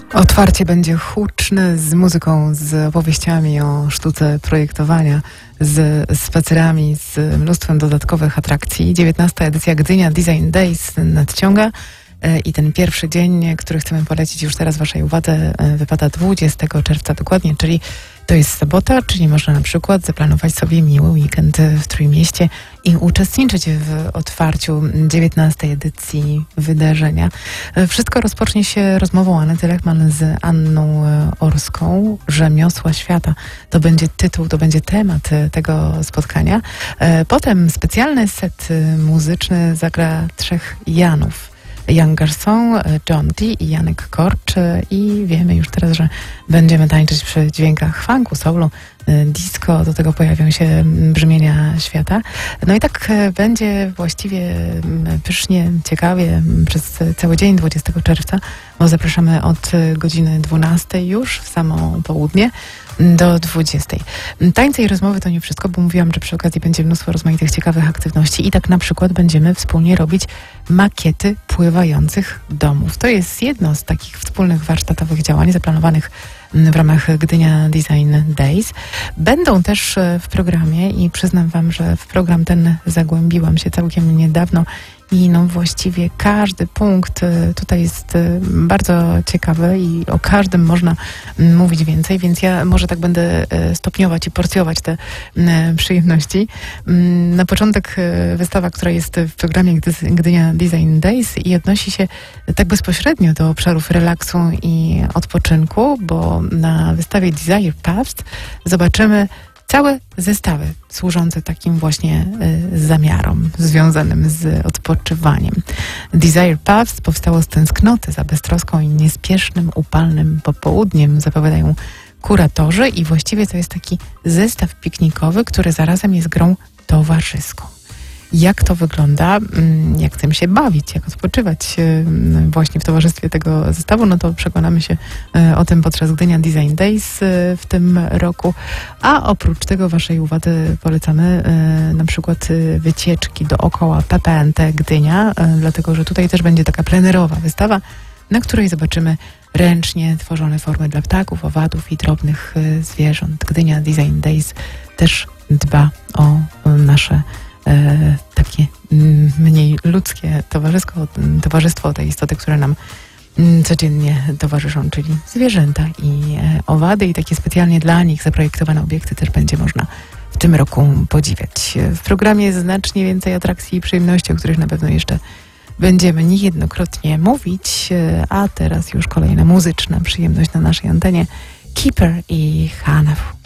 Otwarcie będzie huczne, z muzyką, z opowieściami o sztuce projektowania, z spacerami, z mnóstwem dodatkowych atrakcji. 19. edycja Gdynia Design Days nadciąga i ten pierwszy dzień, który chcemy polecić już teraz waszej uwadze, wypada 20 czerwca dokładnie, czyli to jest sobota, czyli można na przykład zaplanować sobie miły weekend w Trójmieście i uczestniczyć w otwarciu 19. edycji wydarzenia. Wszystko rozpocznie się rozmową Anety Lechman z Anną Orską. Rzemiosła świata. To będzie tytuł, to będzie temat tego spotkania. Potem specjalny set muzyczny zagra trzech Janów. Jan Garson, John T. i Janek Korcz i wiemy już teraz, że będziemy tańczyć przy dźwiękach funku, soulu, disco, do tego pojawią się brzmienia świata. No i tak będzie właściwie pysznie, ciekawie przez cały dzień 20 czerwca, bo zapraszamy od godziny 12 już w samo południe do 20. Tańce i rozmowy to nie wszystko, bo mówiłam, że przy okazji będzie mnóstwo rozmaitych ciekawych aktywności i tak na przykład będziemy wspólnie robić makiety pływających domów. To jest jedno z takich wspólnych warsztatowych działań zaplanowanych w ramach Gdynia Design Days. Będą też w programie i przyznam wam, że w program ten zagłębiłam się całkiem niedawno i no właściwie każdy punkt tutaj jest bardzo ciekawy i o każdym można mówić więcej, więc ja może tak będę stopniować i porcjować te przyjemności. Na początek wystawa, która jest w programie Gdynia Design Days i odnosi się tak bezpośrednio do obszarów relaksu i odpoczynku, bo na wystawie Desire Paths zobaczymy całe zestawy służące takim właśnie zamiarom związanym z odpoczywaniem. Desire Paths powstało z tęsknoty za beztroską i niespiesznym, upalnym popołudniem, zapowiadają kuratorzy i właściwie to jest taki zestaw piknikowy, który zarazem jest grą towarzyską. Jak to wygląda, jak chcemy się bawić, jak odpoczywać właśnie w towarzystwie tego zestawu, no to przekonamy się o tym podczas Gdynia Design Days w tym roku. A oprócz tego waszej uwadze polecamy na przykład wycieczki dookoła PPNT Gdynia, dlatego że tutaj też będzie taka plenerowa wystawa, na której zobaczymy ręcznie tworzone formy dla ptaków, owadów i drobnych zwierząt. Gdynia Design Days też dba o nasze takie mniej ludzkie towarzystwo, te istoty, które nam codziennie towarzyszą, czyli zwierzęta i owady i takie specjalnie dla nich zaprojektowane obiekty też będzie można w tym roku podziwiać. W programie jest znacznie więcej atrakcji i przyjemności, o których na pewno jeszcze będziemy niejednokrotnie mówić, a teraz już kolejna muzyczna przyjemność na naszej antenie. Keeper i Hanafu.